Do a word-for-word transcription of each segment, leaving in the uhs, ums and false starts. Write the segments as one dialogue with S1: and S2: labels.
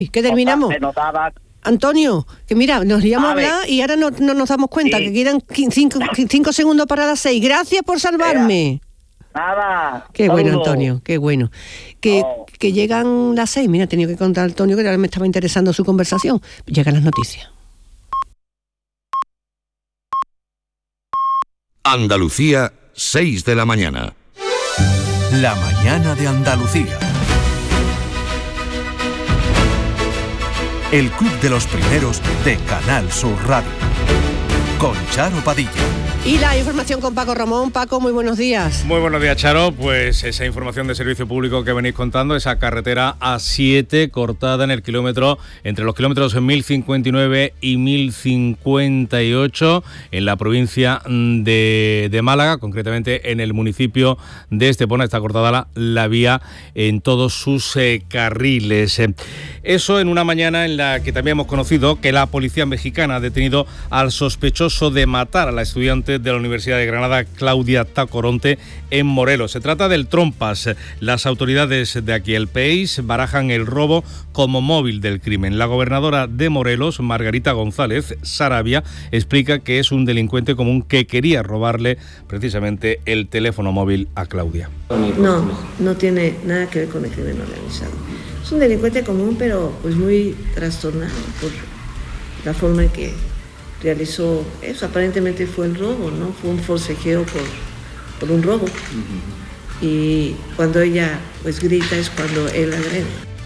S1: ¿Qué terminamos?
S2: Se notaba...
S1: Antonio, que mira, nos íbamos a, a hablar y ahora no, no nos damos cuenta sí. que quedan cinco, cinco segundos para las seis. Gracias por salvarme.
S2: Nada.
S1: Qué
S2: saludo.
S1: Bueno, Antonio, qué bueno. Que,
S2: oh.
S1: que llegan las seis. Mira, he tenido que contar a Antonio que ahora me estaba interesando su conversación. Llegan las noticias.
S3: Andalucía, seis de la mañana.
S4: La mañana de Andalucía. El Club de los Primeros de Canal Sur Radio. Con Charo Padilla.
S1: Y la información con Paco Ramón. Paco, muy buenos días.
S5: Muy buenos días, Charo. Pues esa información de servicio público que venís contando, esa carretera A siete cortada en el kilómetro, entre los kilómetros mil cincuenta y nueve y mil cincuenta y ocho en la provincia de, de Málaga, concretamente en el municipio de Estepona. Está cortada la, la vía en todos sus eh, carriles. Eso en una mañana en la que también hemos conocido que la policía mexicana ha detenido al sospechoso de matar a la estudiante de la Universidad de Granada, Claudia Tacoronte, en Morelos. Se trata del Trompas. Las autoridades de aquí, el P E I S, barajan el robo como móvil del crimen. La gobernadora de Morelos, Margarita González Sarabia, explica que es un delincuente común que quería robarle precisamente el teléfono móvil a Claudia.
S6: No, no tiene nada que ver con el crimen organizado. Es un delincuente común, pero pues muy trastornado por la forma en que realizó eso. Aparentemente fue el robo, ¿no? Fue un forcejeo por, por un robo. Uh-huh. Y cuando ella pues grita es cuando él agrede.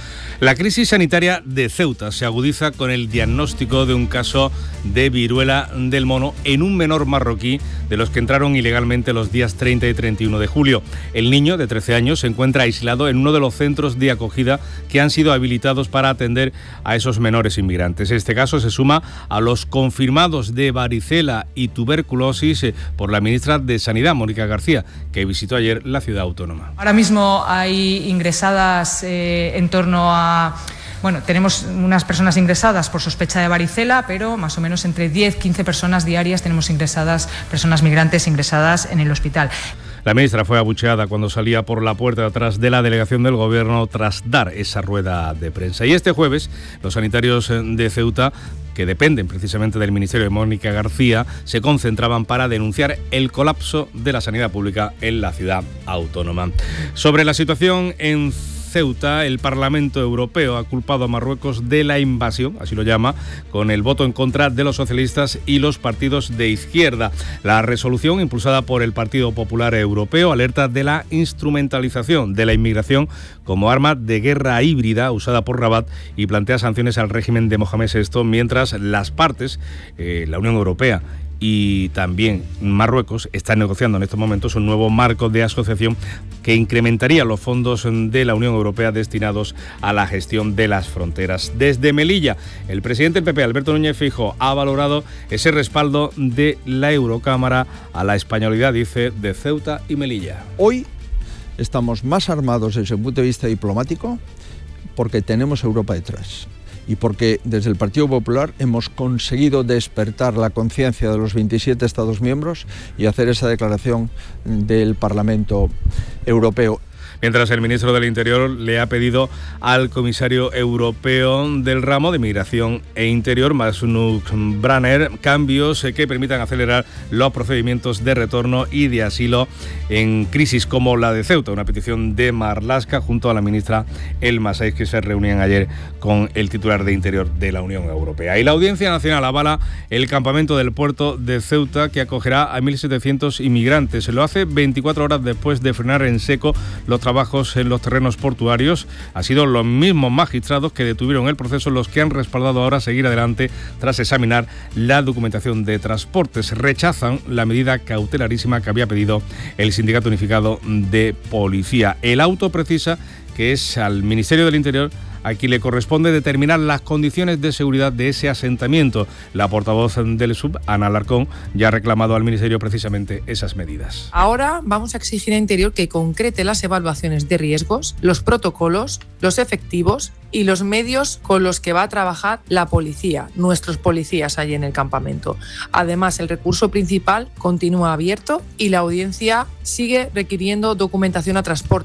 S5: La crisis sanitaria de Ceuta se agudiza con el diagnóstico de un caso de viruela del mono en un menor marroquí de los que entraron ilegalmente los días treinta y treinta y uno de julio. El niño, de trece años, se encuentra aislado en uno de los centros de acogida que han sido habilitados para atender a esos menores inmigrantes. Este caso se suma a los confirmados de varicela y tuberculosis por la ministra de Sanidad, Mónica García, que visitó ayer la ciudad autónoma.
S7: Ahora mismo hay ingresadas eh, en torno a Bueno, tenemos unas personas ingresadas por sospecha de varicela, pero más o menos entre diez a quince personas diarias tenemos ingresadas, personas migrantes ingresadas en el hospital.
S5: La ministra fue abucheada cuando salía por la puerta de atrás de la delegación del Gobierno tras dar esa rueda de prensa. Y este jueves, los sanitarios de Ceuta, que dependen precisamente del Ministerio de Mónica García, se concentraban para denunciar el colapso de la sanidad pública en la ciudad autónoma. Sobre la situación en Ceuta, el Parlamento Europeo ha culpado a Marruecos de la invasión, así lo llama, con el voto en contra de los socialistas y los partidos de izquierda. La resolución, impulsada por el Partido Popular Europeo, alerta de la instrumentalización de la inmigración como arma de guerra híbrida usada por Rabat y plantea sanciones al régimen de Mohamed sexto, mientras las partes, eh, la Unión Europea y también Marruecos, están negociando en estos momentos un nuevo marco de asociación que incrementaría los fondos de la Unión Europea destinados a la gestión de las fronteras. Desde Melilla, el presidente del P P, Alberto Núñez Feijóo, ha valorado ese respaldo de la Eurocámara a la españolidad, dice, de Ceuta y Melilla.
S8: Hoy estamos más armados desde el punto de vista diplomático porque tenemos Europa detrás. Y porque desde el Partido Popular hemos conseguido despertar la conciencia de los veintisiete Estados miembros y hacer esa declaración del Parlamento Europeo.
S5: Mientras el ministro del Interior le ha pedido al comisario europeo del ramo de Migración e Interior, Magnus Brunner, cambios que permitan acelerar los procedimientos de retorno y de asilo en crisis como la de Ceuta, una petición de Marlaska junto a la ministra Elma Sáiz, que se reunían ayer con el titular de Interior de la Unión Europea. Y la Audiencia Nacional avala el campamento del puerto de Ceuta, que acogerá a mil setecientos inmigrantes. Lo hace veinticuatro horas después de frenar en seco los trabajos trabajos en los terrenos portuarios. Han sido los mismos magistrados que detuvieron el proceso los que han respaldado ahora seguir adelante tras examinar la documentación de transportes. Rechazan la medida cautelarísima que había pedido el Sindicato Unificado de Policía. El auto precisa que es al Ministerio del Interior a quien le corresponde determinar las condiciones de seguridad de ese asentamiento. La portavoz del S U B, Ana Alarcón, ya ha reclamado al Ministerio precisamente esas medidas.
S9: Ahora vamos a exigir a Interior que concrete las evaluaciones de riesgos, los protocolos, los efectivos y los medios con los que va a trabajar la policía, nuestros policías allí en el campamento. Además, el recurso principal continúa abierto y la audiencia sigue requiriendo documentación a transportes.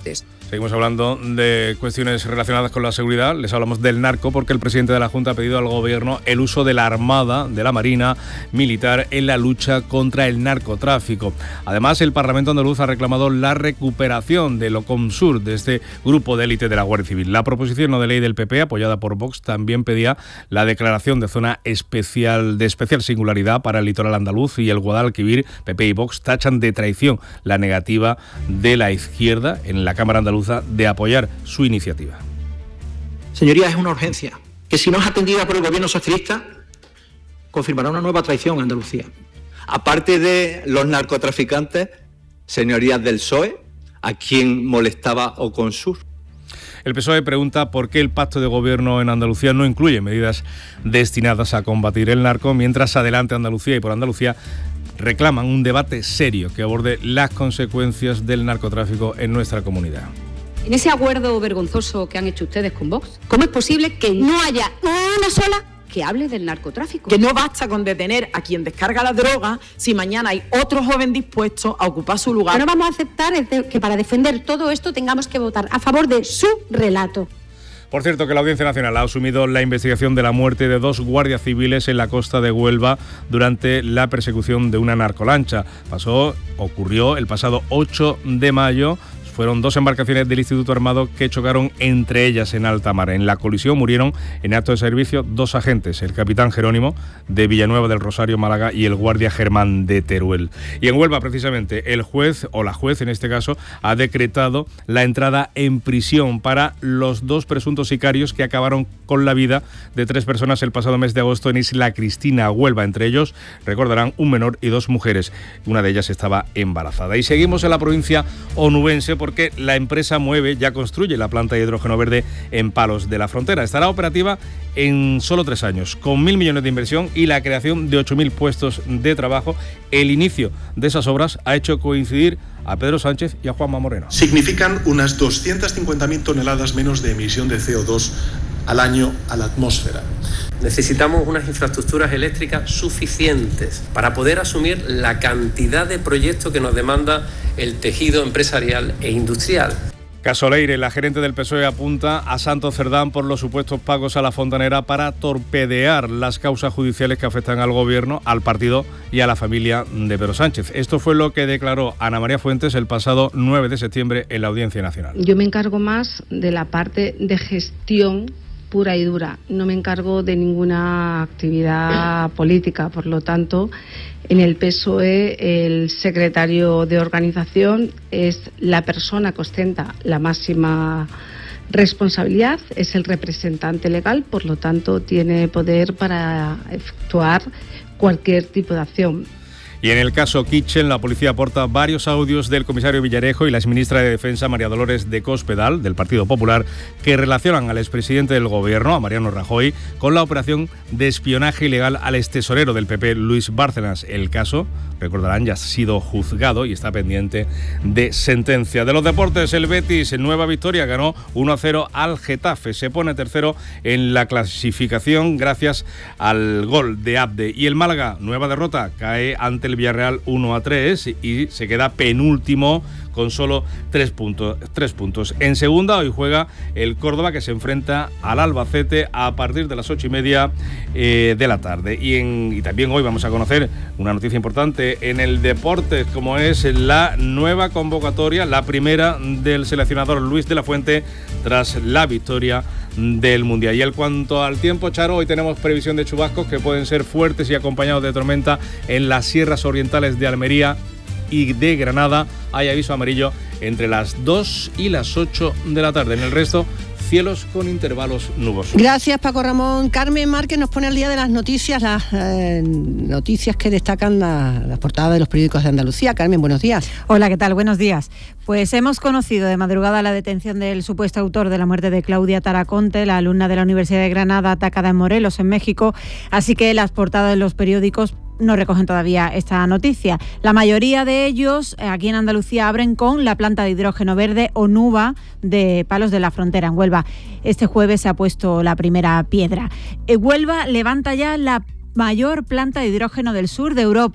S5: Seguimos hablando de cuestiones relacionadas con la seguridad. Les hablamos del narco porque el presidente de la Junta ha pedido al Gobierno el uso de la Armada, de la Marina militar en la lucha contra el narcotráfico. Además, el Parlamento andaluz ha reclamado la recuperación del Ocomsur, de este grupo de élite de la Guardia Civil. La proposición no de ley del P P, apoyada por Vox, también pedía la declaración de zona especial de especial singularidad para el litoral andaluz y el Guadalquivir. P P y Vox tachan de traición la negativa de la izquierda en la Cámara Andaluza de apoyar su iniciativa.
S2: Señorías, es una urgencia que, si no es atendida por el gobierno socialista, confirmará una nueva traición en Andalucía.
S10: Aparte de los narcotraficantes, señorías del P S O E, ¿a quién molestaba Ocomsur?
S5: El P S O E pregunta por qué el pacto de gobierno en Andalucía no incluye medidas destinadas a combatir el narco, mientras Adelante Andalucía y Por Andalucía reclaman un debate serio que aborde las consecuencias del narcotráfico en nuestra comunidad.
S11: En ese acuerdo vergonzoso que han hecho ustedes con Vox, ¿cómo es posible que no haya una sola que hable del narcotráfico?
S9: Que no basta con detener a quien descarga la droga si mañana hay otro joven dispuesto a ocupar su lugar.
S11: Lo que no vamos a aceptar es que para defender todo esto tengamos que votar a favor de su relato.
S5: Por cierto, que la Audiencia Nacional ha asumido la investigación de la muerte de dos guardias civiles en la costa de Huelva durante la persecución de una narcolancha. Pasó, ocurrió el pasado ocho de mayo. Fueron dos embarcaciones del Instituto Armado que chocaron entre ellas en alta mar. En la colisión murieron en acto de servicio dos agentes, el capitán Jerónimo de Villanueva del Rosario, Málaga, y el guardia Germán de Teruel. Y en Huelva, precisamente, el juez, o la juez en este caso, ha decretado la entrada en prisión para los dos presuntos sicarios que acabaron con la vida de tres personas el pasado mes de agosto en Isla Cristina, Huelva. Entre ellos, recordarán, un menor y dos mujeres. Una de ellas estaba embarazada. Y seguimos en la provincia onubense, porque la empresa Mueve ya construye la planta de hidrógeno verde en Palos de la Frontera. Estará operativa en solo tres años, con mil millones de inversión y la creación de ocho mil puestos de trabajo. El inicio de esas obras ha hecho coincidir a Pedro Sánchez y a Juanma Moreno.
S12: Significan unas doscientas cincuenta mil toneladas menos de emisión de C O dos al año a la atmósfera.
S13: Necesitamos unas infraestructuras eléctricas suficientes para poder asumir la cantidad de proyectos que nos demanda el tejido empresarial e industrial.
S5: Casoleire, la gerente del P S O E, apunta a Santos Cerdán por los supuestos pagos a la fontanera para torpedear las causas judiciales que afectan al gobierno, al partido y a la familia de Pedro Sánchez. Esto fue lo que declaró Ana María Fuentes el pasado nueve de septiembre en la Audiencia Nacional.
S14: Yo me encargo más de la parte de gestión pura y dura. No me encargo de ninguna actividad política, por lo tanto, en el P S O E el secretario de organización es la persona que ostenta la máxima responsabilidad, es el representante legal, por lo tanto tiene poder para efectuar cualquier tipo de acción.
S5: Y en el caso Kitchen, la policía aporta varios audios del comisario Villarejo y la exministra de Defensa, María Dolores de Cospedal, del Partido Popular, que relacionan al expresidente del Gobierno, a Mariano Rajoy, con la operación de espionaje ilegal al extesorero del P P, Luis Bárcenas. El caso, recordarán, ya ha sido juzgado y está pendiente de sentencia. De los deportes, el Betis, en nueva victoria, ganó uno a cero al Getafe. Se pone tercero en la clasificación gracias al gol de Abde. Y el Málaga, nueva derrota, cae ante el Villarreal uno a tres y se queda penúltimo con solo tres puntos, tres puntos. En segunda hoy juega el Córdoba, que se enfrenta al Albacete a partir de las ocho y media eh, de la tarde. Y, en, y también hoy vamos a conocer una noticia importante en el deporte, como es la nueva convocatoria, la primera del seleccionador Luis de la Fuente tras la victoria del Mundial. Y en cuanto al tiempo, Charo, hoy tenemos previsión de chubascos que pueden ser fuertes y acompañados de tormenta en las sierras orientales de Almería y de Granada. Hay aviso amarillo entre las dos y las ocho de la tarde. En el resto, cielos con intervalos nubosos.
S1: Gracias, Paco Ramón. Carmen Márquez nos pone al día de las noticias, las eh, noticias que destacan la, la portada de los periódicos de Andalucía. Carmen, buenos días.
S15: Hola, ¿qué tal? Buenos días. Pues hemos conocido de madrugada la detención del supuesto autor de la muerte de Claudia Taraconte, la alumna de la Universidad de Granada atacada en Morelos, en México. Así que las portadas de los periódicos no recogen todavía esta noticia. La mayoría de ellos aquí en Andalucía abren con la planta de hidrógeno verde Onuba de Palos de la Frontera, en Huelva. Este jueves se ha puesto la primera piedra. Huelva levanta ya la mayor planta de hidrógeno del sur de Europa.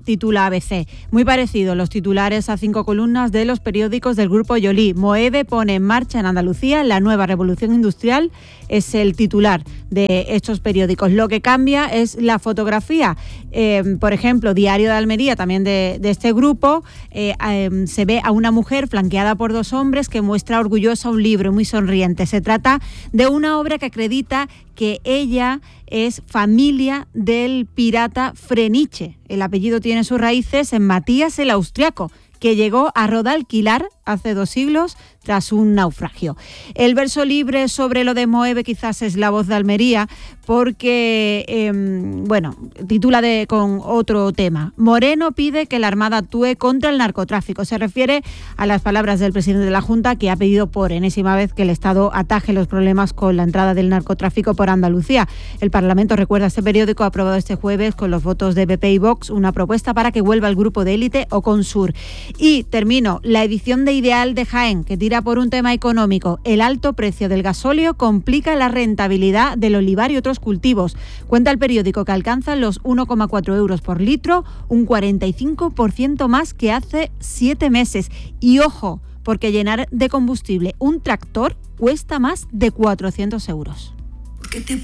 S15: titula A B C. Muy parecido los titulares a cinco columnas de los periódicos del grupo Yolí. Moeve pone en marcha en Andalucía la nueva revolución industrial, es el titular de estos periódicos. Lo que cambia es la fotografía. Eh, por ejemplo, Diario de Almería, también de, de este grupo, eh, eh, se ve a una mujer flanqueada por dos hombres que muestra orgullosa un libro muy sonriente. Se trata de una obra que acredita que ella es familia del pirata Freniche. El apellido tiene sus raíces en Matías el Austriaco, que llegó a Rodalquilar hace dos siglos tras un naufragio. El verso libre sobre lo de Moeve quizás es La Voz de Almería, porque, eh, bueno, titula de, con otro tema. Moreno pide que la Armada actúe contra el narcotráfico. Se refiere a las palabras del presidente de la Junta, que ha pedido por enésima vez que el Estado ataje los problemas con la entrada del narcotráfico por Andalucía. El Parlamento, recuerda este periódico, ha aprobado este jueves con los votos de P P y Vox una propuesta para que vuelva el grupo de élite Oconsur. Y termino, la edición de Ideal de Jaén, que tira por un tema económico. El alto precio del gasóleo complica la rentabilidad del olivar y otros cultivos. Cuenta el periódico que alcanzan los uno coma cuatro euros por litro, un cuarenta y cinco por ciento más que hace siete meses. Y ojo, porque llenar de combustible un tractor cuesta más de cuatrocientos euros.